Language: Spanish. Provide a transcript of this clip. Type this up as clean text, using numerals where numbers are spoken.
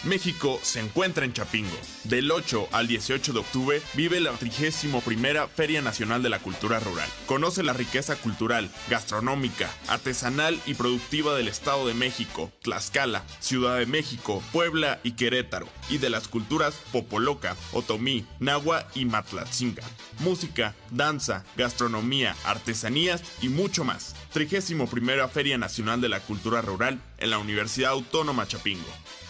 México se encuentra en Chapingo. Del 8 al 18 de octubre vive la 31ª Feria Nacional de la Cultura Rural. Conoce la riqueza cultural, gastronómica, artesanal y productiva del Estado de México, Tlaxcala, Ciudad de México, Puebla y Querétaro, y de las culturas popoloca, otomí, nahua y matlatzinga. Música, danza, gastronomía, artesanías y mucho más. 31ª Feria Nacional de la Cultura Rural en la Universidad Autónoma Chapingo.